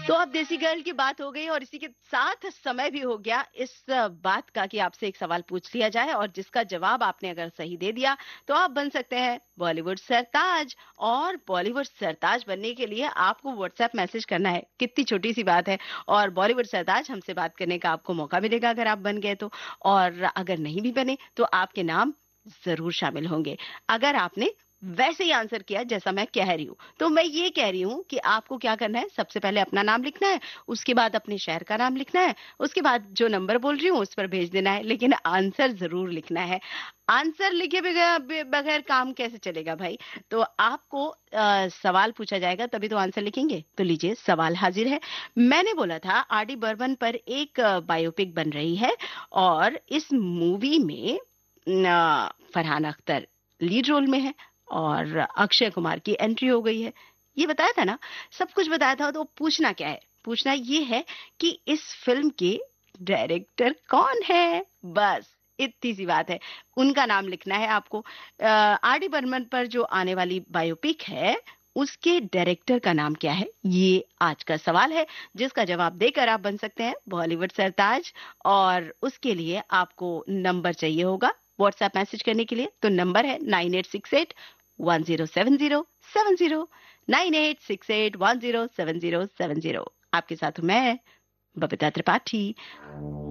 तो अब देसी गर्ल की बात हो गई और इसी के साथ समय भी हो गया इस बात का कि आपसे एक सवाल पूछ लिया जाए और जिसका जवाब आपने अगर सही दे दिया तो आप बन सकते हैं बॉलीवुड सरताज। और बॉलीवुड सरताज बनने के लिए आपको व्हाट्सएप मैसेज करना है, कितनी छोटी सी बात है। और बॉलीवुड सरताज हमसे बात करने का आपको मौका मिलेगा अगर आप बन गए तो। और अगर नहीं भी बने तो आपके नाम जरूर शामिल होंगे अगर आपने वैसे ही आंसर किया जैसा मैं कह रही हूँ। तो मैं ये कह रही हूँ कि आपको क्या करना है, सबसे पहले अपना नाम लिखना है, उसके बाद अपने शहर का नाम लिखना है, उसके बाद जो नंबर बोल रही हूँ उस पर भेज देना है, लेकिन आंसर जरूर लिखना है। आंसर लिखे बगैर बगैर काम कैसे चलेगा भाई। तो आपको सवाल पूछा जाएगा तभी तो आंसर लिखेंगे। तो लीजिए सवाल हाजिर है। मैंने बोला था आर डी बर्मन पर एक बायोपिक बन रही है और इस मूवी में फरहान अख्तर लीड रोल में है और अक्षय कुमार की एंट्री हो गई है। ये बताया था ना, सब कुछ बताया था। तो पूछना क्या है, पूछना ये है कि इस फिल्म के डायरेक्टर कौन है। बस इतनी सी बात है, उनका नाम लिखना है आपको। आर डी बर्मन पर जो आने वाली बायोपिक है उसके डायरेक्टर का नाम क्या है, ये आज का सवाल है जिसका जवाब देकर आप बन सकते हैं बॉलीवुड सरताज। और उसके लिए आपको नंबर चाहिए होगा व्हाट्सएप मैसेज करने के लिए। तो नंबर है 9868 107070, 9868 107070। आपके साथ हूं मैं बबीता त्रिपाठी।